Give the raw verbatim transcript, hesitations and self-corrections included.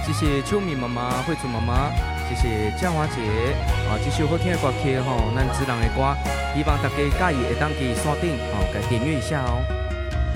谢谢秋米妈妈、惠子妈妈，谢谢嘉华姐啊，这首好听的歌曲吼，咱自人的歌，希望大家介意会当去山顶哦，给点阅一下哦。